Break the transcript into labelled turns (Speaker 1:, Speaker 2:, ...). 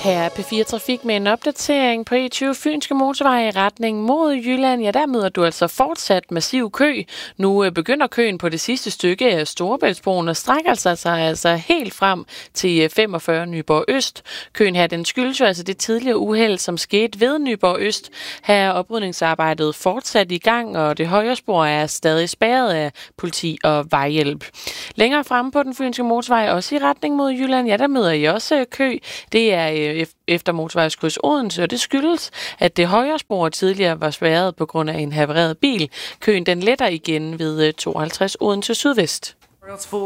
Speaker 1: Her er P4 Trafik med en opdatering på E20 Fynske Motorvej i retning mod Jylland. Ja, der møder du altså fortsat massiv kø. Nu begynder køen på det sidste stykke af Storebæltsbroen og strækker sig altså helt frem til 45 Nyborg Øst. Køen her, den skyldes jo altså det tidligere uheld, som skete ved Nyborg Øst. Her er oprydningsarbejdet fortsat i gang, og det højre spor er stadig spærret af politi og vejhjælp. Længere fremme på den Fynske Motorvej, også i retning mod Jylland, ja, der møder I også kø. Det er efter motorvejskryds Odense, og det skyldes, at det højre spor tidligere var spærret på grund af en havareret bil. Køen den letter igen ved 52 Odense Sydvest.